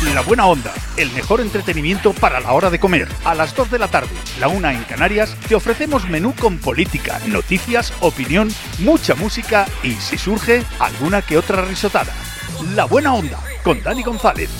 La Buena Onda, el mejor entretenimiento para la hora de comer. A las 2 de la tarde, la 1 en Canarias, te ofrecemos menú con política, noticias, opinión, mucha música y, si surge, alguna que otra risotada. La Buena Onda, con Dani González.